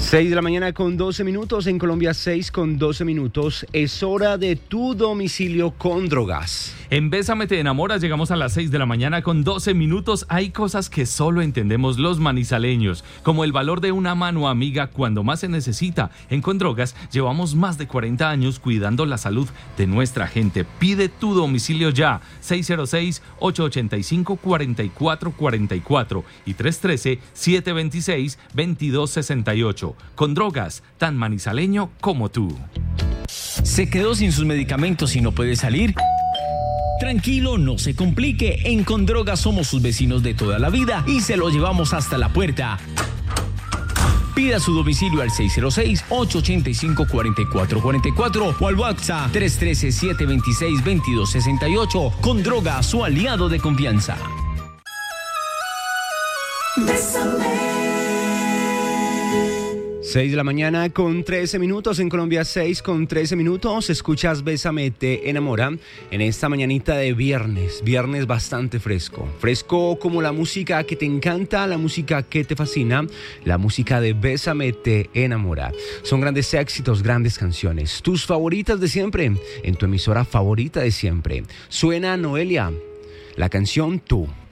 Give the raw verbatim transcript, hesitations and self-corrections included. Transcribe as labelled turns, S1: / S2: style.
S1: seis de la mañana con doce minutos, en Colombia seis con doce minutos. Es hora de tu domicilio con drogas.
S2: En Bésame te enamoras llegamos a las seis de la mañana con doce minutos. Hay cosas que solo entendemos los manizaleños, como el valor de una mano amiga cuando más se necesita. En Condrogas llevamos más de cuarenta años cuidando la salud de nuestra gente. Pide tu domicilio ya, seis cero seis, ocho ocho cinco, cuatro cuatro cuatro cuatro y tres uno tres, siete dos seis, dos dos seis ocho. Condrogas, tan manizaleño como tú.
S3: ¿Se quedó sin sus medicamentos y no puede salir? Tranquilo, no se complique. En Condrogas somos sus vecinos de toda la vida y se lo llevamos hasta la puerta. Pida su domicilio al seis cero seis, ocho ocho cinco, cuatro cuatro cuatro cuatro o al WhatsApp tres uno tres, siete dos seis, dos dos seis ocho. Condrogas, su aliado de confianza.
S1: seis de la mañana con trece minutos, en Colombia seis con trece minutos. Escuchas Bésame te enamora en esta mañanita de viernes, viernes bastante fresco. Fresco como la música que te encanta, la música que te fascina, la música de Bésame te enamora. Son grandes éxitos, grandes canciones, tus favoritas de siempre, en tu emisora favorita de siempre. Suena Noelia, la canción Tú.